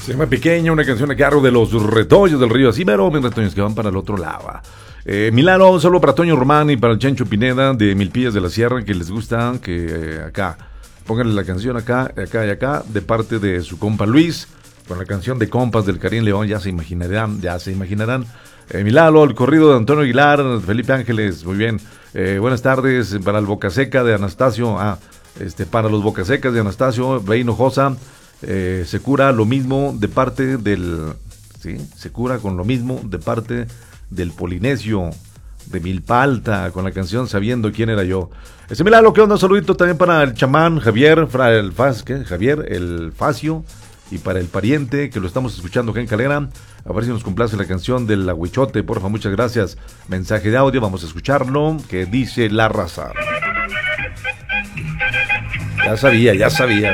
Se llama Pequeña, una canción a cargo de los Retoños del Río. Así mero, mis retoños que van para el otro lado. Milano, un saludo para Toño Román y para el Chancho Pineda de Milpillas de la Sierra, que les gusta que acá, pónganle la canción acá, acá y acá, de parte de su compa Luis, con la canción de Compas del Karim León, ya se imaginarán. Milano, el corrido de Antonio Aguilar, Felipe Ángeles, muy bien. Buenas tardes para el Bocaseca de Anastasio, para los Bocasecas de Anastasio, Rey Hinojosa. Se cura lo mismo de parte del, ¿sí? Se cura con lo mismo de parte del Polinesio de Milpa Alta, con la canción Sabiendo Quién Era Yo. Milano, ¿qué onda? Un saludito también para el chamán Javier, para el Javier, el Facio, y para el pariente que lo estamos escuchando acá en Calera. A ver si nos complace la canción del Aguichote, porfa, muchas gracias. Mensaje de audio, vamos a escucharlo, que dice La Raza. Ya sabía.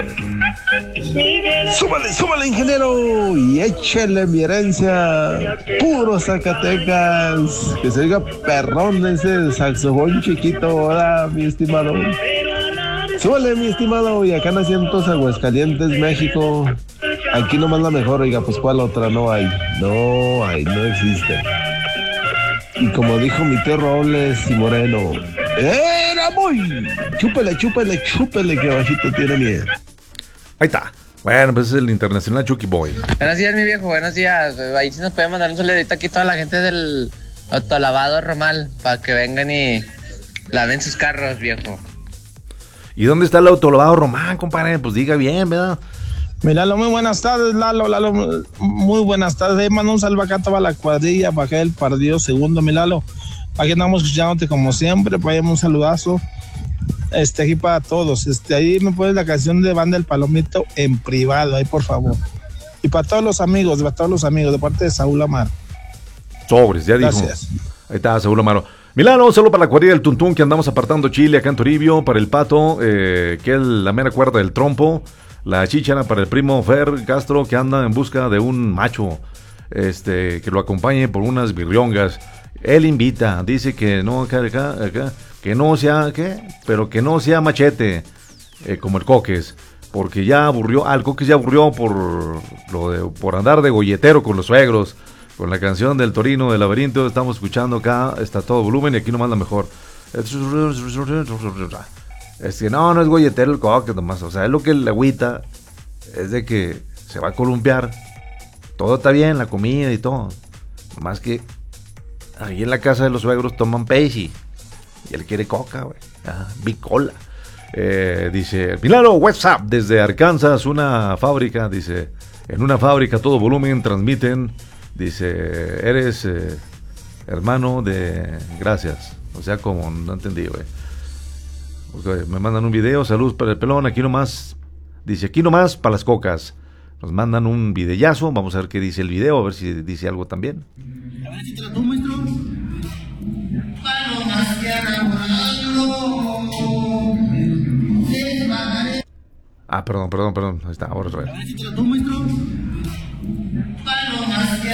Súbale, ingeniero, y échale mi herencia, puro Zacatecas, que se oiga perrón ese saxofón chiquito, ahora, mi estimado. Súbale, mi estimado, y acá naciendo Aguascalientes, México. Aquí nomás la mejor, oiga, pues cuál otra, no existe. Y como dijo mi tío Robles y Moreno, era muy, chúpele, que bajito tiene miedo. Ahí está. Bueno, pues es el Internacional Chucky Boy. Buenos días, mi viejo, buenos días. Ahí sí nos puede mandar un saludito aquí toda la gente del autolavado Romal, para que vengan y laven sus carros, viejo. ¿Y dónde está el autolavado Román, compadre? Pues diga bien, ¿verdad? Lalo, muy buenas tardes, Lalo, muy buenas tardes. Mando un saludo acá a toda la cuadrilla, para acá el partido segundo, mi Lalo. Aquí andamos escuchándote como siempre, para allá un saludazo. Aquí para todos. Ahí me pones la canción de Banda El Palomito en privado, ahí por favor. Y para todos los amigos, de parte de Saúl Amaro. Sobres, ya dijo. Gracias. Ahí está, Saúl Amaro. Milano, solo para la cuadrilla del Tuntún, que andamos apartando Chile acá en Toribio, para el Pato, que es la mera cuerda del trompo. La Chíchara para el primo Fer Castro, que anda en busca de un macho, que lo acompañe por unas birriongas. Él invita, dice que no, acá, que no sea, pero que no sea machete, como el Coques, porque ya aburrió, el Coques ya aburrió por andar de golletero con los suegros, con la canción del Torino del Laberinto. Estamos escuchando acá, está todo volumen y aquí nomás la mejor. No es golletero el Coques nomás, o sea, es lo que le agüita, es de que se va a columpiar, todo está bien, la comida y todo, más que ahí en la casa de los suegros toman Pepsi y él quiere coca, güey, bicola. Dice Milano, WhatsApp desde Arkansas, una fábrica, dice, en una fábrica todo volumen transmiten, dice, eres hermano de, gracias, o sea, como, no entendí, güey. Me mandan un video, saludos para el pelón, aquí nomás, dice, aquí nomás para las cocas. Nos mandan un videllazo, vamos a ver qué dice el video, a ver si dice algo también. A ver si te lo muestro. Palomas que perdón, ahí está, ahora otra vez. A ver si te lo muestro. Palomas que